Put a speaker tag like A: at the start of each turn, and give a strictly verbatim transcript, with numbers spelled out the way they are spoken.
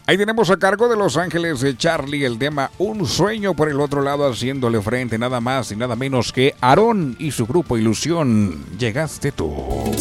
A: Ahí tenemos a cargo de Los Ángeles de Charlie el tema Un Sueño, por el otro lado haciéndole frente nada más y nada menos que Aarón y su grupo Ilusión. Llegaste tú.